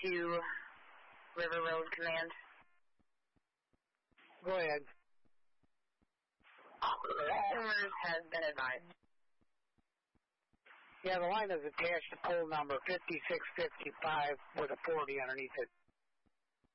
to River Road Command. Go ahead. Customers has been advised. Yeah, the line is attached to pole number 5655 with a 40 underneath it.